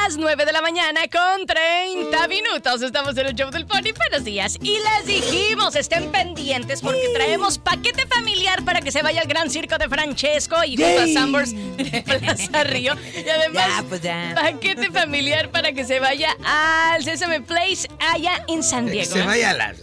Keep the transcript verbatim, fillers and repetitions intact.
las nueve de la mañana con treinta minutos. Estamos en el show del Pony. Buenos días. Y les dijimos, estén pendientes porque traemos paquete familiar para que se vaya al Gran Circo de Francesco y junto a Sambors de Plaza Río. Y además, Ya, pues ya. paquete familiar para que se vaya al Sesame Place allá en San Diego. Se ¿eh? vaya a las